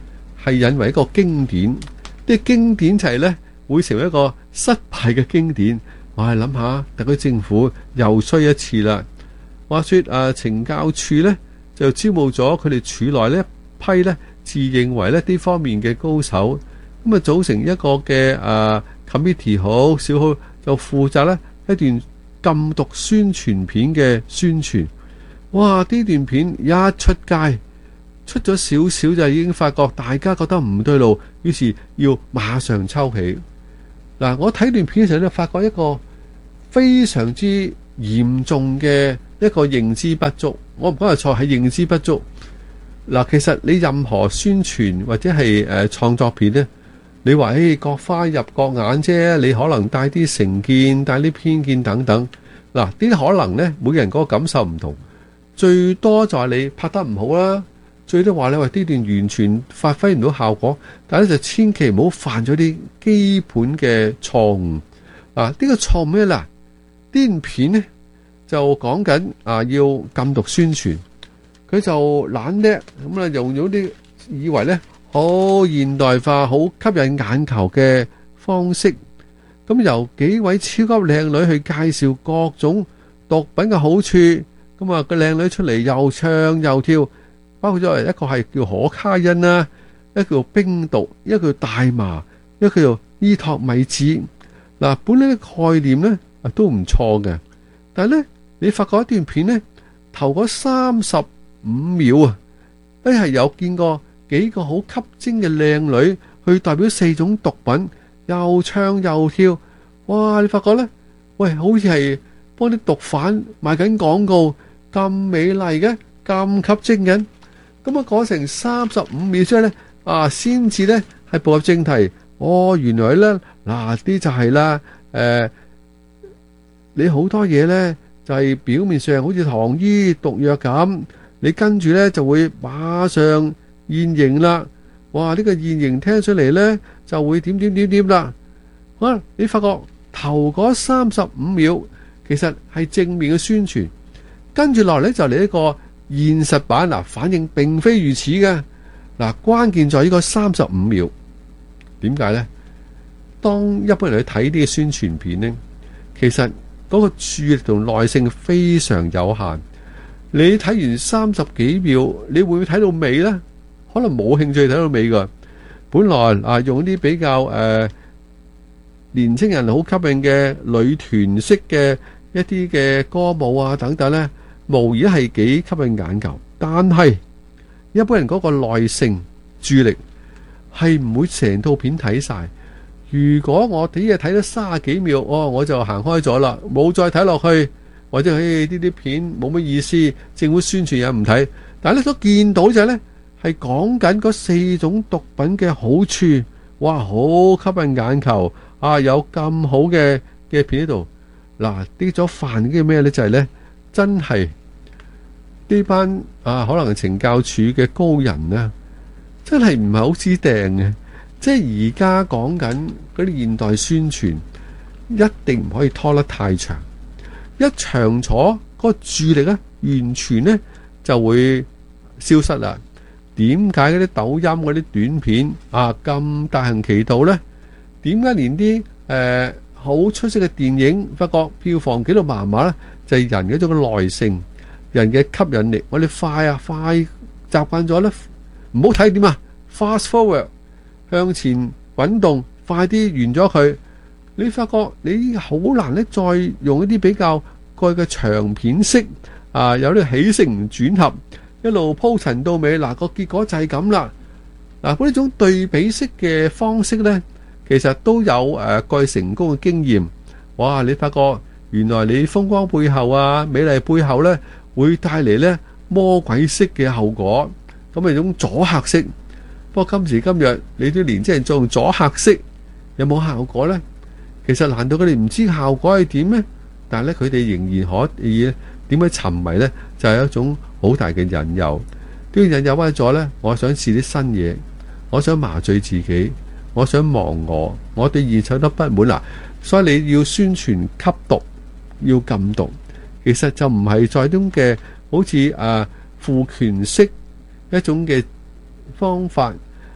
係引為一個經典。啲經典就係呢，會成為一個失敗嘅經典。我係諗下，特區政府又衰一次啦。話說誒，懲教處呢，就招募咗佢哋處內呢一批呢，自認為呢呢方面嘅高手，咁啊組成一個嘅誒 committee 好少好，就負責呢一段禁毒宣傳片嘅宣傳。哇！呢段片一出街，出咗少少就已經發覺大家覺得唔對路，於是要馬上抽起。嗱，我睇段片嘅時候咧，發覺一個非常之嚴重嘅一個認知不足。我唔講係錯，係認知不足。嗱，其實你任何宣傳或者係誒創作片呢，你話誒各花入各眼啫，你可能帶啲成見、帶啲偏見等等。嗱，呢啲可能呢，每個人嗰個感受唔同，最多就係你拍得唔好啦。最多話你話呢段完全發揮唔到效果，但係咧就千祈唔好犯咗啲基本嘅錯誤。啊，呢個錯誤咩啦？呢段片呢就講緊啊要禁毒宣傳，佢就懶叻咁啊，用咗啲以為呢好現代化、好吸引眼球嘅方式，咁由幾位超級靚女去介紹各種毒品嘅好處，咁啊個靚女出嚟又唱又跳。包括咗一個係叫可卡因啦，一個叫冰毒，一個叫大麻，一個叫伊托米酯。嗱，本來嘅概念咧都唔錯嘅，但係咧你發覺一段片咧頭嗰三十五秒啊，都係有見過幾個好吸睛嘅靚女去代表四種毒品，又唱又跳。哇！你發覺咧，喂，好似係幫啲毒販賣緊廣告，咁美麗嘅，咁吸睛嘅。咁啊，過成三十五秒之後咧，啊，先至咧係步入正題。哦，原來咧嗱啲就係啦，誒，你好多嘢咧就係表面上好似糖衣毒藥咁，你跟住咧就會馬上現形啦。哇！呢個現形聽出嚟咧就會點點點點啦。啊，你發覺頭嗰三十五秒其實係正面嘅宣傳，跟住落嚟咧就嚟一個現實版。嗱，反應並非如此嘅。嗱，關鍵在呢個三十五秒。點解呢？當一般人去睇呢個宣傳片呢，其實嗰個注意力同耐性非常有限。你睇完三十幾秒，你會唔會睇到尾呢？可能冇興趣睇到尾噶。本來啊，用啲比較誒、呃、年青人好吸引嘅女團式嘅一啲嘅歌舞啊等等呢，無疑係幾吸引眼球，但係一般人嗰個耐性、注意力係唔會成套片睇晒。如果我啲嘢睇咗三十幾秒，哦，我就行開咗啦，冇再睇落去，或者誒呢啲片冇乜意思，政府宣傳又唔睇。但係咧，所見到就係咧，係講緊嗰四種毒品嘅好處，哇，好吸引眼球啊！有咁好嘅嘅片喺度。嗱，啲咗飯嘅咩咧？就係咧，真係呢班啊，可能懲教處嘅高人咧，真係唔係好知定嘅。即係而家講緊嗰啲現代宣傳，一定唔可以拖得太長。一長咗，嗰個注意力咧，完全咧就會消失啦。點解嗰啲抖音嗰啲短片啊咁大行其道咧？點解連啲誒好出色嘅電影，發覺票房紀錄麻麻咧？就係人嘅一種耐性，人嘅吸引力。我哋快啊快習慣咗咧，唔好睇點啊 ，fast forward 向前滾動，快啲完咗佢。你發覺你好難咧，再用一啲比較過嘅長片式啊，有啲起承轉合，一路鋪陳到尾。嗱，個結果就係咁啦。嗱，嗰呢種對比式嘅方式咧，其實都有誒過去成功嘅經驗。哇！你發覺原來你風光背後啊，美麗背後咧，會帶嚟咧魔鬼式嘅後果。咁係一種阻嚇式。不過今時今日，你啲年輕人做阻嚇式，有冇效果呢？其實難道佢哋唔知效果係點咩？但係咧，佢哋仍然可以點樣沉迷呢？就係一種好大嘅引誘。呢個引誘為咗呢，我想試啲新嘢，我想麻醉自己，我想忘我，我對現實都不滿啦。所以你要宣傳吸毒，要禁毒，其實就唔係在種嘅好似誒父權式一種嘅方法，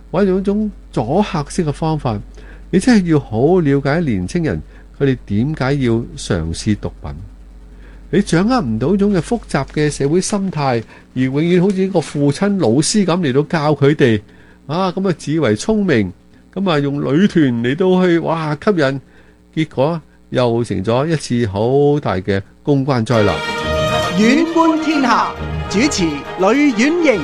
或者用一種阻嚇式嘅方法。你真係要好好了解年青人佢哋點解要嘗試毒品。你掌握唔到一種嘅複雜嘅社會心態，而永遠好似一個父親老師咁嚟到教佢哋啊，咁啊自以為聰明，咁啊用女團嚟到去哇吸引，結果又成咗一次好大嘅公關災難。 遠觀天下，主持呂婉瑩。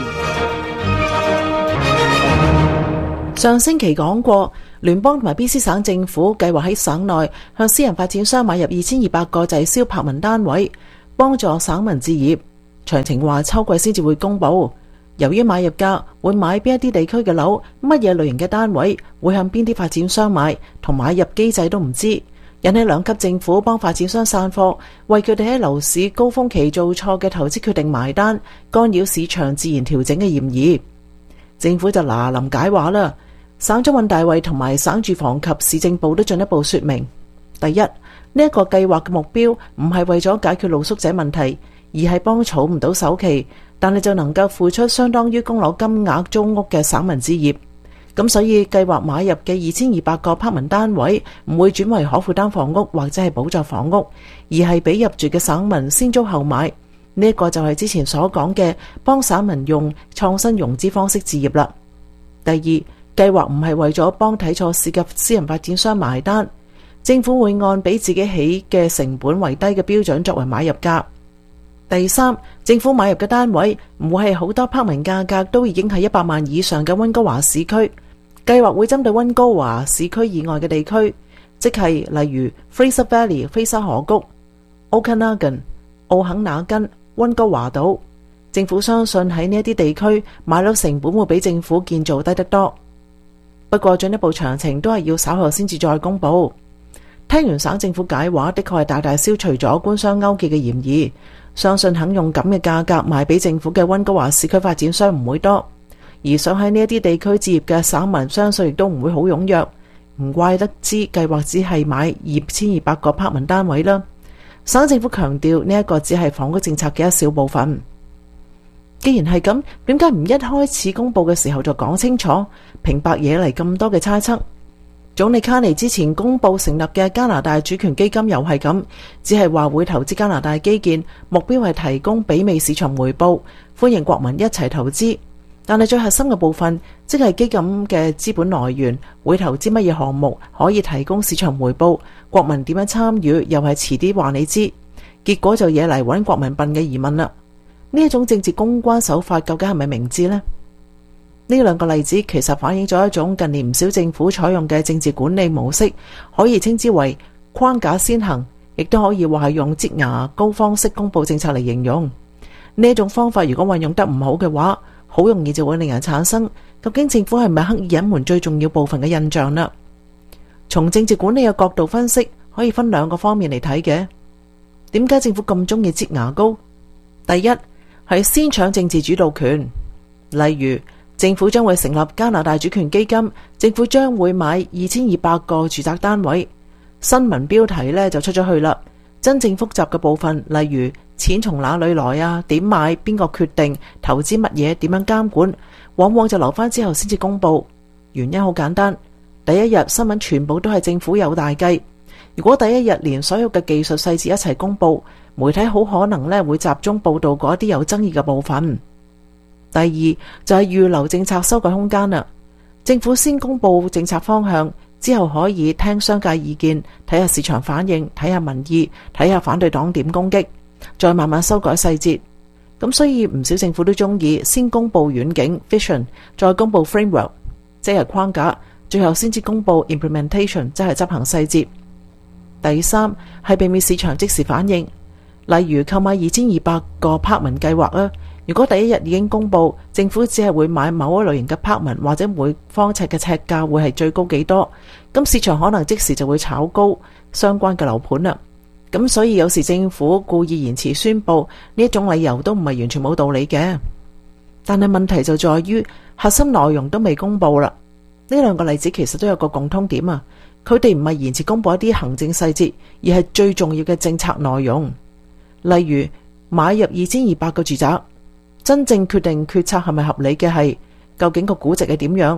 上星期講過，聯邦同埋 B C 省政府計劃喺省內向私人發展商買入二千二百個滯銷柏文單位，幫助省民置業。詳情話秋季先至會公佈。由於買入價會買邊一啲地區嘅樓，乜嘢類型嘅單位會向邊啲發展商買，同買入機制都唔知，引起兩級政府幫發展商散貨，為佢哋喺樓市高峰期做錯嘅投資決定埋單，干擾市場自然調整嘅嫌疑。政府就嗱臨解話啦。省長尹大衛同埋省住房及市政部都進一步說明：第一，呢、這、一個計劃嘅目標唔係為咗解決露宿者問題，而係幫儲唔到首期，但係就能夠付出相當於供樓金額租屋嘅省民置業。咁所以計劃買入嘅二千二百個柏文單位唔會轉為可負擔房屋或者係補助房屋，而係俾入住嘅省民先租後買。呢、這、一個就係之前所講嘅幫省民用創新融資方式置業啦。第二，計劃唔係為咗幫睇錯市嘅私人發展商埋單，政府會按比自己起嘅成本為低嘅標準作為買入價。第三，政府買入嘅單位唔會係好多柏文價格都已經係一百萬以上嘅溫哥華市區，計劃會針對溫哥華市區以外嘅地區，即係例如 Fraser Valley 菲沙河谷、Okanagan 奧肯納根、溫哥華島。政府相信喺呢一啲地區買樓成本會比政府建造低得多。不過進一步詳情都係要稍後先至再公布。聽完省政府解話，的確係大大消除咗官商勾結嘅嫌疑。相信肯用咁嘅價格賣俾政府嘅溫哥華市區發展商唔會多，而想喺呢一啲地區置業嘅省民相信亦都唔會好踴躍。唔怪得知計劃只係買二千二百個柏文單位啦。省政府強調呢一個只係房屋政策嘅一小部分。既然係咁，點解唔一開始公布嘅時候就講清楚，平白惹嚟咁多嘅猜測？總理卡尼之前公布成立嘅加拿大主權基金又係咁，只係話會投資加拿大基建，目標係提供媲美市場回報，歡迎國民一齊投資。但係最核心嘅部分，即係基金嘅資本來源，會投資乜嘢項目，可以提供市場回報，國民點樣參與，又係遲啲話你知。結果就惹嚟揾國民笨嘅疑問啦。呢一種政治公關手法究竟係咪明智呢？呢兩個例子其實反映咗一種近年唔少政府採用嘅政治管理模式，可以稱之為框架先行，亦都可以話係用擠牙膏方式公布政策嚟形容。呢一種方法如果運用得唔好嘅話，好容易就會令人產生究竟政府係咪刻意隱瞞最重要部分嘅印象啦。從政治管理嘅角度分析，可以分兩個方面嚟睇嘅。點解政府咁中意擠牙膏？第一係先搶政治主導權，例如政府將會成立加拿大主權基金，政府將會買二千二百個住宅單位。新聞標題呢就出咗去啦，真正複雜嘅部分，例如錢從哪裏來啊，點買，邊個決定，投資乜嘢，點樣監管，往往就留翻之後先至公布。原因好簡單，第一日新聞全部都係政府有大計，如果第一日連所有嘅技術細節一齊公布，媒體好可能咧會集中報道嗰啲有爭議嘅部分。第二就係預留政策修改空間啦。政府先公布政策方向，之後可以聽商界意見，睇下市場反應，睇下民意，睇下反對黨點攻擊，再慢慢修改細節。咁所以唔少政府都中意先公布遠景 vision， 再公布 framework， 即係框架，最後先至公布 implementation， 即係執行細節。第三係避免市場即時反應。例如購買二千二百個柏文計劃啊，如果第一日已經公布，政府只係會買某一類型嘅柏文，或者每方尺嘅尺價會係最高幾多，咁市場可能即時就會炒高相關嘅樓盤啦。咁所以有時政府故意延遲宣布，呢一種理由都唔係完全冇道理嘅。但係問題就在於核心內容都未公布啦。呢兩個例子其實都有個共通點啊，佢哋唔係延遲公布一啲行政細節，而係最重要嘅政策內容。例如買入二千二百個住宅，真正決定決策係咪合理嘅係究竟個估值係點樣，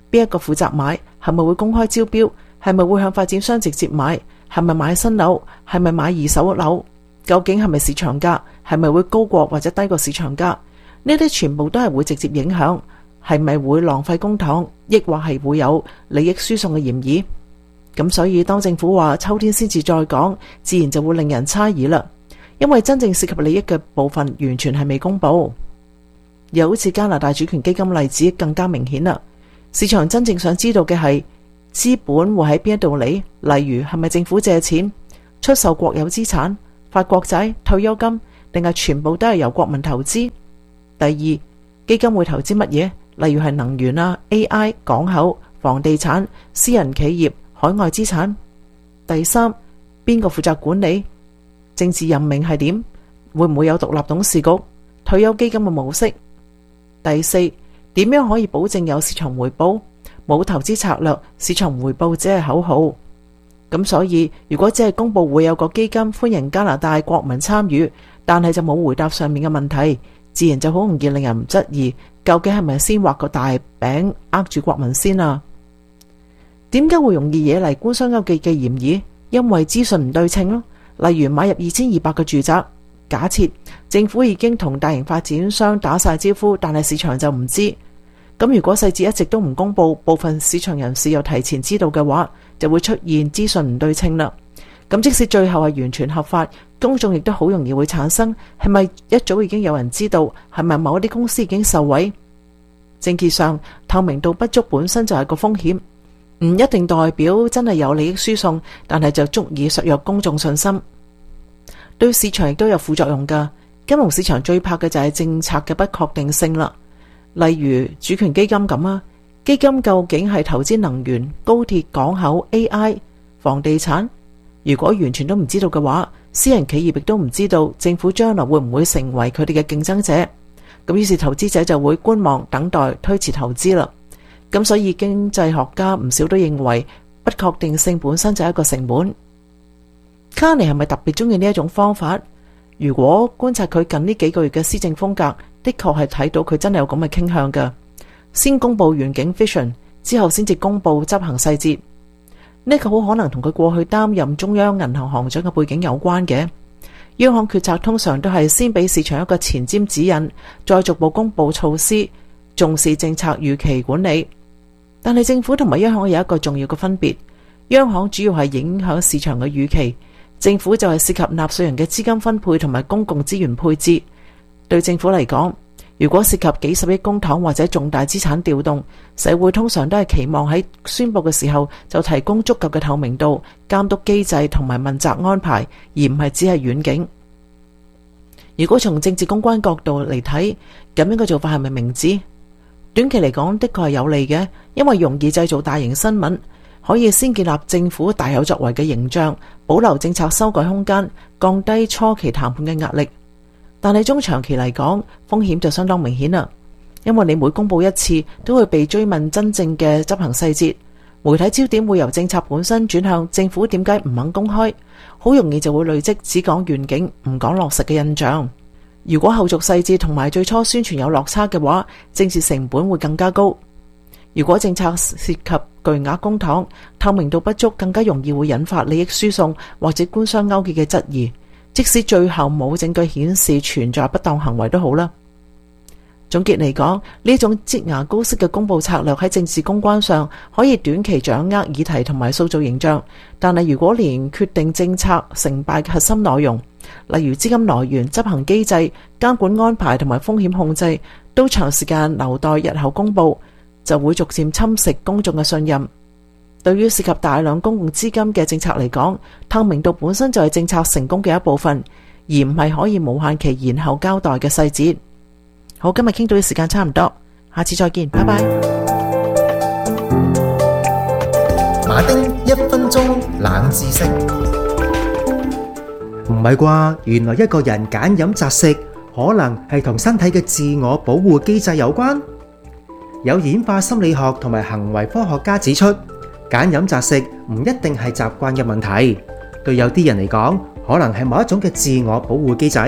邊一個負責買，係咪會公開招標，係咪會向發展商直接買，係咪買新樓，係咪買二手樓，究竟係咪市場價，係咪會高過或者低過市場價，呢啲全部都係會直接影響係咪會浪費公帑，抑或係會有利益輸送嘅嫌疑。咁所以當政府話秋天先至再講，自然就會令人猜疑啦，因為真正涉及利益嘅部分完全係未公布。又好似加拿大主權基金例子更加明顯啦，市場真正想知道嘅係資本會喺邊一度嚟，例如係咪政府借錢出售國有資產、發國債、退休金，定係全部都係由國民投資？第二，基金會投資乜嘢？例如係能源啊、A I、港口、房地產、私人企業、海外資產。第三，邊個負責管理？政治任命係點？會唔會有獨立董事局？退休基金嘅模式？第四，點樣可以保證有市場回報？冇投資策略，市場回報只係口號。咁所以如果只係公布會有個基金歡迎加拿大國民參與，但係就冇回答上面嘅問題，自然就好容易令人質疑，究竟係咪先畫個大餅呃住國民先啊？點解會容易惹嚟官商勾結嘅嫌疑？因為資訊唔對稱咯。例如買入二千二百個住宅，假設政府已經同大型發展商打晒招呼，但係市場就唔知。咁如果細節一直都唔公布，部分市場人士又提前知道嘅話，就會出現資訊唔對稱啦。咁即使最後係完全合法，公眾亦都好容易會產生係咪一早已經有人知道，係咪某一啲公司已經受惠？政治上透明度不足本身就係個風險，唔一定代表真係有利益輸送，但係就足以削弱公眾信心。對市場亦都有副作用㗎。金融市場最怕嘅就係政策嘅不確定性啦。例如主權基金咁啊，基金究竟係投資能源、高鐵、港口、A I、房地產？如果完全都唔知道嘅話，私人企業亦都唔知道政府將來會唔會成為佢哋嘅競爭者。咁於是投資者就會觀望等待，推遲投資啦。咁所以經濟學家唔少都認為不確定性本身就係一個成本。卡尼係咪特別中意呢一種方法？如果觀察佢近呢幾個月嘅施政風格，的確係睇到佢真係有咁嘅傾向㗎。先公布願景 vision， 之後先至公布執行細節。呢個好可能同佢過去擔任中央銀行行長嘅背景有關嘅。央行決策通常都係先俾市場一個前瞻指引，再逐步公布措施，重視政策預期管理。但係政府同埋央行有一個重要嘅分別，央行主要係影響市場嘅預期，政府就係涉及納稅人嘅資金分配同埋公共資源配置。對政府嚟講，如果涉及幾十億公帑或者重大資產調動，社會通常都係期望喺宣佈嘅時候就提供足夠嘅透明度、監督機制同埋問責安排，而唔係只係遠景。如果從政治公關角度嚟睇，咁樣嘅做法係咪明智？短期嚟講的確係有利嘅，因為容易製造大型新聞，可以先建立政府大有作為嘅形象，保留政策修改空間，降低初期談判嘅壓力。但係中長期嚟講，風險就相當明顯啦，因為你每公布一次，都會被追問真正嘅執行細節，媒體焦點會由政策本身轉向政府點解唔肯公開，好容易就會累積只講願景唔講落實嘅印象。如果後續細節同埋最初宣傳有落差嘅話，政治成本會更加高。如果政策涉及巨額公帑，透明度不足，更加容易會引發利益輸送或者官商勾結嘅質疑。即使最後冇證據顯示存在不當行為都好啦。總結嚟講，呢種擠牙膏式嘅公布策略喺政治公關上可以短期掌握議題同埋塑造形象，但係如果連決定政策成敗嘅核心內容，例如資金來源、執行機制、監管安排同埋風險控制，都長時間留待日後公布，就會逐漸侵蝕公眾嘅信任。對於涉及大量公共資金嘅政策嚟講，透明度本身就係政策成功嘅一部分，而唔係可以無限期延後交代嘅細節。好，今日傾到嘅時間差唔多，下次再見，拜拜。 馬丁一分鐘冷知識，唔係啩？原來一個人揀飲擇食，可能係同身體嘅自我保護機制有關。有演化心理學同埋行為科學家指出，揀飲擇食唔一定係習慣嘅問題，對有啲人嚟講，可能係某一種嘅自我保護機制。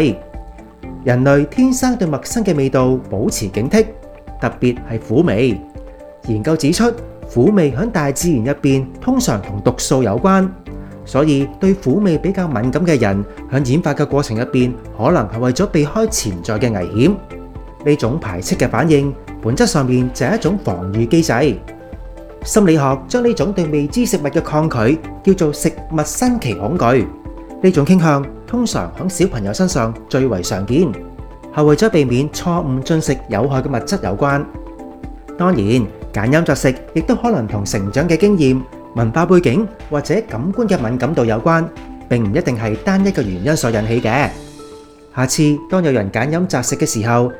人類天生對陌生嘅味道保持警惕，特別係苦味。 研究指出，苦味喺大自然入邊通常同毒素有關，所以對苦味比較敏感嘅人喺演化嘅過程入邊，可能係為咗避開潛在嘅危險。呢種排斥嘅反應，本質上面就係一種防禦機制。心理學將呢種對未知食物嘅抗拒叫做食物新奇恐懼。呢種傾向通常喺小朋友身上最為常見，係為咗避免錯誤進食有害嘅物質有關。當然，揀飲擇食亦都可能同成長嘅經驗、文化背景或者感官嘅敏感度有關，並唔一定係單一嘅原因所引起嘅。下次當有人揀飲擇食嘅時候，